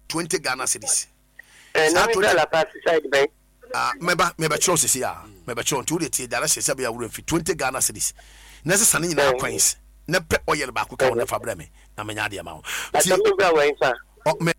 20 Ghana cedis. Na me la pass side by. Meba choose ya. Meba choose to the dara shesa be awure fi 20 Ghana cedis. Na se sane nyina coins. Na pe oil ba ko ka wona fa bra me. Na menya de ma wo. Ti me bra wa infa.